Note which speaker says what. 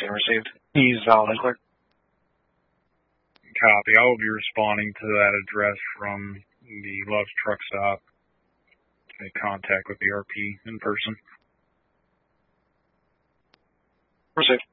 Speaker 1: 16 received. He's valid and clear.
Speaker 2: Copy. I will be responding to that address from the Love's truck stop to make contact with the RP in person.
Speaker 1: Received.